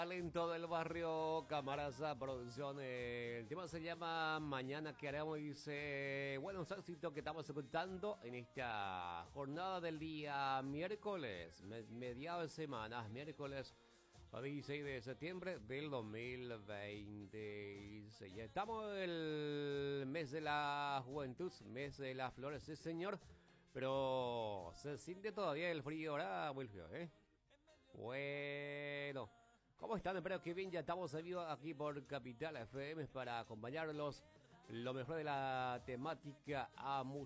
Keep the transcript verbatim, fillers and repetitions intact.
Talento del barrio Camarasa Producciones. El tema se llama Mañana que haremos. Dice, bueno, un éxito que estamos escuchando en esta jornada del día miércoles, me, mediados de semana, miércoles dieciséis de septiembre del dos mil veinte. Ya estamos en el mes de la juventud, mes de las flores, sí señor, pero se siente todavía el frío, ¿verdad, Wilfio? ¿Eh? Bueno. ¿Cómo están? Espero que bien, ya estamos en vivo aquí por Capital F M para acompañarlos lo mejor de la temática a música.